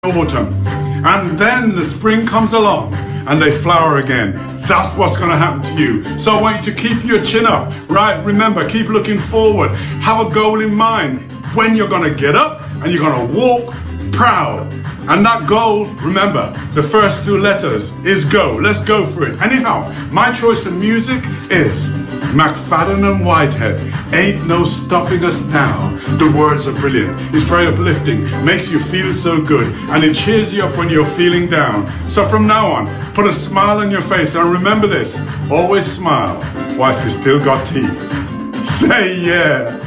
autumn. And then the spring comes along and they flower again. That's what's going to happen to you. So I want you to keep your chin up, right? Remember, keep looking forward. Have a goal in mind when you're going to get up and you're going to walk proud. And that goal, remember, the first two letters is go. Let's go for it. Anyhow, my choice of music is McFadden and Whitehead, Ain't No Stopping Us Now. The words are brilliant. It's very uplifting, makes you feel so good, and it cheers you up when you're feeling down. So from now on, put a smile on your face, and remember this, always smile whilst you still got teeth. Say yeah.